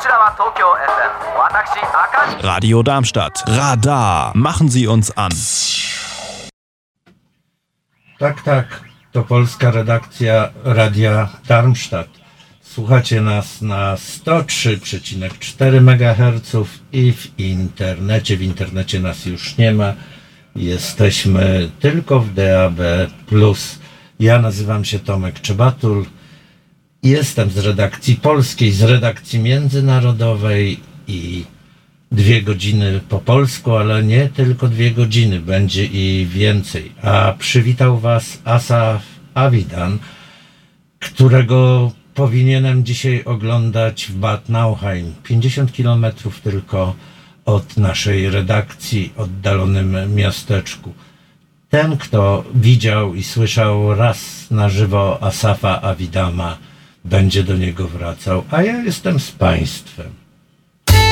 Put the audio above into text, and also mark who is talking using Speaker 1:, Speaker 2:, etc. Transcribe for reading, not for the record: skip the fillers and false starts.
Speaker 1: Radio Darmstadt. Radar. Machen Sie uns an.
Speaker 2: Tak, to polska redakcja Radia Darmstadt. Słuchacie nas na 103,4 MHz i w internecie. W internecie nas już nie ma. Jesteśmy tylko w DAB+. Ja nazywam się Tomek Czebatul. Jestem z redakcji polskiej, z redakcji międzynarodowej i 2 godziny po polsku, ale nie tylko 2 godziny, będzie i więcej. A przywitał Was Asaf Avidan, którego powinienem dzisiaj oglądać w Bad Nauheim, 50 km tylko od naszej redakcji, oddalonym miasteczku. Ten, kto widział i słyszał raz na żywo Asafa Avidama, będzie do niego wracał, a ja jestem z Państwem.